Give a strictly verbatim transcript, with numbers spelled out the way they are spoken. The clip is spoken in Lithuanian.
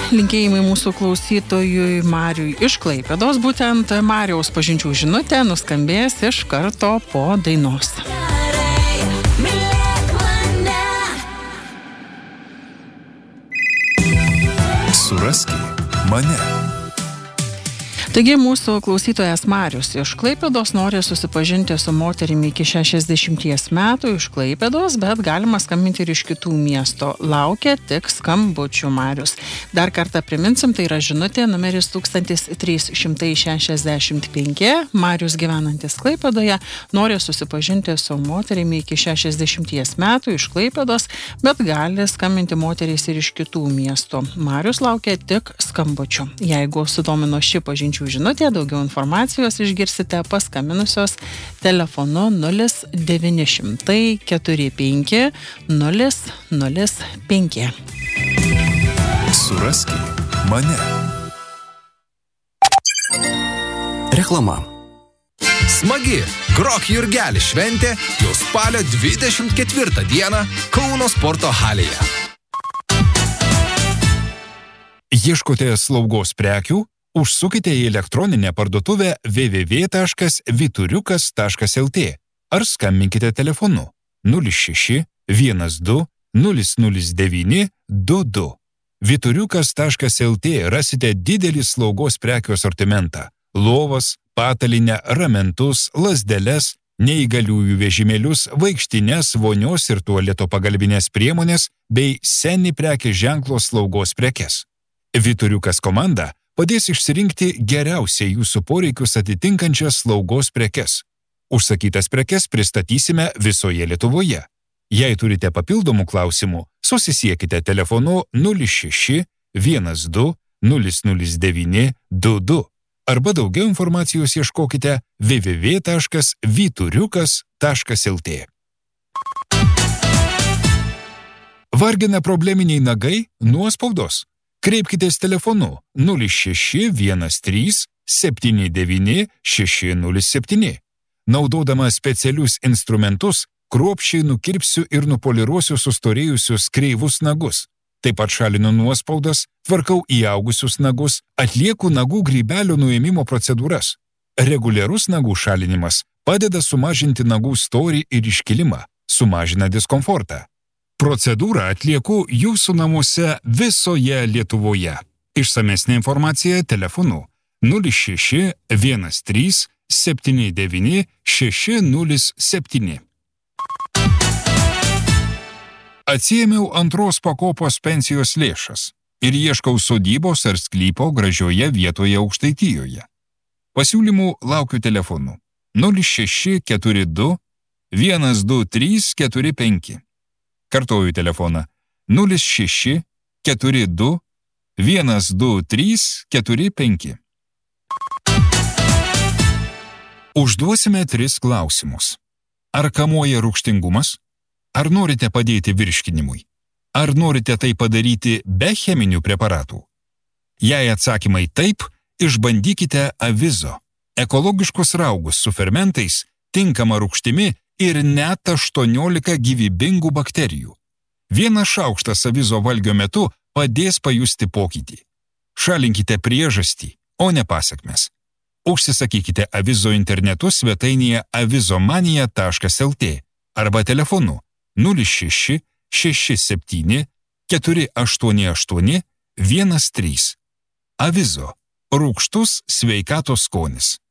linkėjimai mūsų klausytojui Mariui iš Klaipėdos. Būtent Mariaus pažinčių žinutė nuskambės iš karto po dainos. Suraski mane. Taigi mūsų klausytojas Marius iš Klaipėdos nori susipažinti su moterimi iki šešiasdešimties metų iš Klaipėdos, bet galima skambinti ir iš kitų miesto. Laukia tik skambučių Marius. Dar kartą priminsim, tai yra žinutė numeris tūkstantis trys šimtai šešiasdešimt penki. Marius gyvenantis Klaipėdoje nori susipažinti su moterimi iki šešiasdešimties metų iš Klaipėdos, bet gali skambinti moterys ir iš kitų miestų. Marius laukia tik skambučių. Jeigu sudomino ši pažinčių žinutė, daugiau informacijos išgirsite paskaminusios telefonu nulis devyni šimtai keturi penki nulis nulis penki. Suraski mane. Reklama. Smagi Grok Jurgelis šventė jau spalio dvidešimt ketvirtą dieną Kauno sporto halėje. Ieškote slaugos prekių? Užsukite į elektroninę parduotuvę w w w taškas vyturiukas taškas l t ar skambinkite telefonu nulis šeši vienas du nulis nulis devyni du du. vyturiukas taškas l t rasite didelį slaugos prekių asortimentą – lovas, patalinę, ramentus, lazdeles, neįgaliųjų vežimėlius, vaikštines, vonios ir tualeto pagalbinės priemonės bei seni prekės ženklo slaugos prekes. Vyturiukas komanda padės išsirinkti geriausiai jūsų poreikius atitinkančias slaugos prekes. Užsakytas prekes pristatysime visoje Lietuvoje. Jei turite papildomų klausimų, susisiekite telefonu nulis šeši vienas du nulis nulis devyni du du arba daugiau informacijos ieškokite w w w taškas vyturiukas taškas l t. Vargina probleminiai nagai nuo spaudos. Kreipkitės telefonu nulis šeši vienas trys septyni devyni šeši nulis septyni. Naudodama specialius instrumentus, kruopščiai nukirpsiu ir nupoliruosiu sustorėjusius kreivus nagus. Taip pat šalinu nuospaudas, tvarkau įaugusius nagus, atlieku nagų grybelio nuėmimo procedūras. Reguliarus nagų šalinimas padeda sumažinti nagų storį ir iškilimą, sumažina diskomfortą. Procedūrą atlieku jūsų namuose visoje Lietuvoje. Išsamesnė informacija telefonu nulis šeši vienas trys septyni devyni šeši nulis septyni. Atsiėmiau antros pakopos pensijos lėšas ir ieškau sodybos ar sklypo gražioje vietoje Aukštaitijoje. Pasiūlymų laukiu telefonu nulis šeši keturi du vienas du trys keturi penki. Kartoju telefoną nulis šeši keturi du vienas du trys keturi penki. Užduosime tris klausimus. Ar kamuoja rūgštingumas? Ar norite padėti virškinimui? Ar norite tai padaryti be cheminių preparatų? Jei atsakymai taip, išbandykite Avizo. Ekologiškus raugus su fermentais, tinkama rūgštimi ir net aštuoniolika gyvybingų bakterijų. Vienas šaukštas Avizo valgio metu padės pajusti pokytį. Šalinkite priežastį, o ne pasekmes. Užsisakykite Avizo internetu svetainėje avizomanija taškas l t arba telefonu nulis šeši šeši septyni keturi aštuoni aštuoni vienas trys. Avizo. Rūgštus sveikatos skonis.